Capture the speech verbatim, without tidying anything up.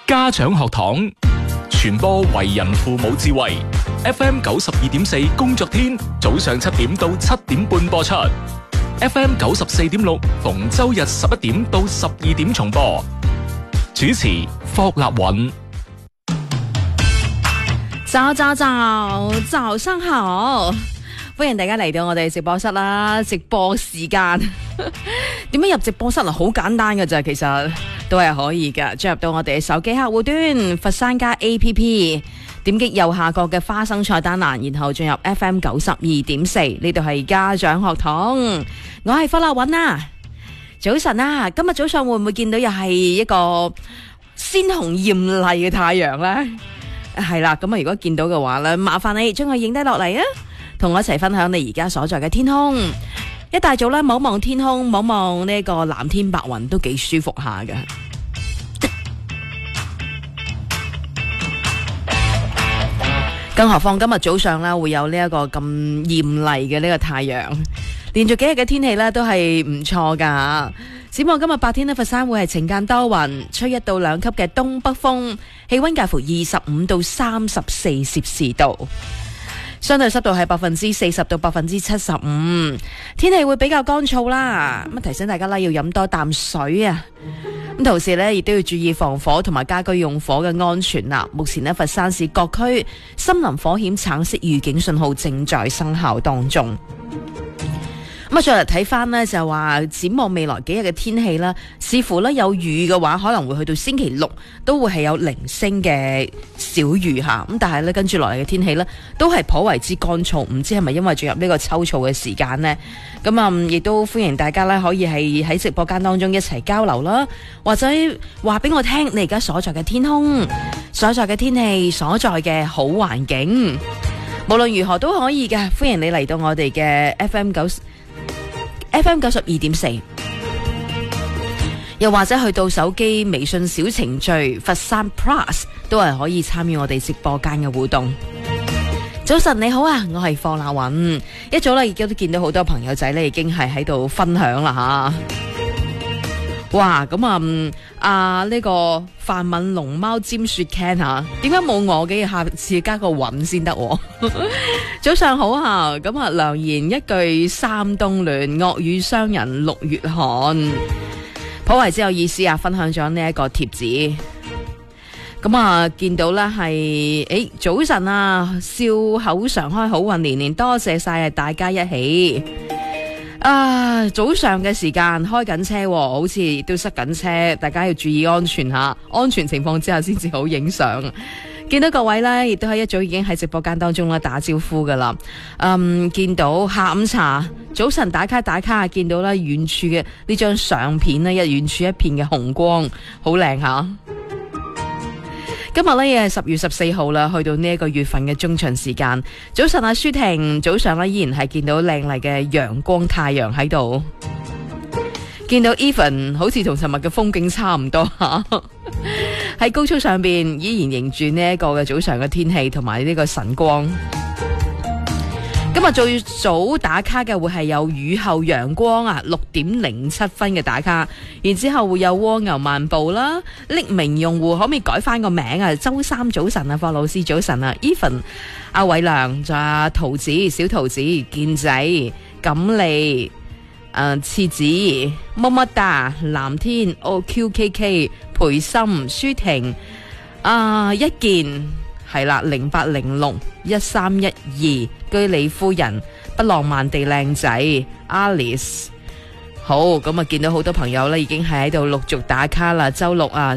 家長學堂，傳播為人父母智慧。F M 九十二點四工作天，早上七點到七點半播出。F M 九十四點六逢周日十一點到十二點重播。主持霍立允。 早早早，早上好，歡迎大家嚟到我哋直播室啦！直播時間點樣入直播室啊？好簡單㗎咋，其實都係可以㗎。進入到我哋手機客戶端佛山家 A P P， 點擊右下角嘅花生菜單欄，然後進入 F M 九十二點四，呢度係家長學堂，我係霍立允啊！早晨啊，今日早上會唔會見到又係一個鮮紅艷麗嘅太陽呢？係啦，咁啊，如果見到嘅話咧，麻煩你將佢影低落嚟啊，同我一齊分享你而家所在嘅天空。一大早咧，望望天空，望望呢個藍天白雲，都幾舒服下嘅。更何況今日早上咧，會有呢一個咁艷麗嘅呢個太陽，連續幾日嘅天氣咧都係唔錯噶。展望今日白天呢，佛山會係晴間多雲，吹一到兩級嘅東北風，氣溫介乎二十五到三十四攝氏度，相對濕度係百分之四十到百分之七十五，天氣會比較乾燥啦。咁提醒大家啦，要飲多啖水啊。咁同時呢，亦都要注意防火同埋家居用火嘅安全啦。目前呢，佛山市各區森林火險橙色預警信號正在生效當中。咁啊，再嚟睇翻呢，就話展望未來幾日嘅天氣啦，似乎呢有雨嘅話，可能會去到星期六都會係有零星嘅小雨吓。咁但係呢，跟住落嚟嘅天氣呢，都係頗為之乾燥，唔知係咪因為進入呢個秋燥嘅時間呢？咁啊，亦都歡迎大家呢，可以係喺直播間當中一齊交流啦，或者話俾我聽你而家所在嘅天空、所在嘅天氣、所在嘅好環境，無論如何都可以嘅。歡迎你嚟到我哋嘅 F M 九。F M 九十二點四，又或者去到手機微信小程序佛山 Plus 都係可以參與我哋直播間嘅互動。早晨你好啊，我係霍立允。一早咧，亦都見到好多朋友仔咧，已經係喺度分享啦吓。哇，咁啊，啊呢、這個泛閩龍貓尖雪 can 吓，點解冇我嘅？下次加個韻先得。早上好啊，咁啊，良言一句三冬暖，惡語傷人六月寒，頗為之有意思啊！分享咗呢一個貼紙，咁啊，見到咧係誒早晨啊，笑口常開，好運連連，多謝晒大家一起。啊！早上嘅時間開緊車，好似都塞緊車，大家要注意安全吓，安全情況之下先至好影相。見到各位呢，亦都係一早已經喺直播間當中啦打招呼噶啦。嗯，見到下午茶，早晨打卡打卡，見到啦遠處嘅呢張相片呢，一遠處一片嘅紅光，好靚吓。今日呢，亦係十月十四號啦，去到呢一個月份嘅中旬時間。早晨啊，舒婷，早上呢依然係見到靚麗嘅陽光太陽喺度。見到 Even 好似同尋日嘅風景差唔多吓，喺高速上邊依然迎住呢一個嘅早上嘅天氣同埋呢個晨光。今日最早打卡嘅會係有雨後陽光啊，六點零七分嘅打卡，然之後會有蝸牛漫步啦。匿名用戶可唔可以改翻個名啊？周三早晨啊，霍老師早晨啊 ，Even 阿偉良仲有阿桃子、小桃子、健仔、錦麗、誒次子、麼麼噠、藍天、O Q K K、培心、舒婷、啊一件。係啦，零八零六一三一二，居里夫人，不浪漫地靚仔 Alice， 好咁啊！見到好多朋友咧，已經係喺度陸續打卡啦。周六啊，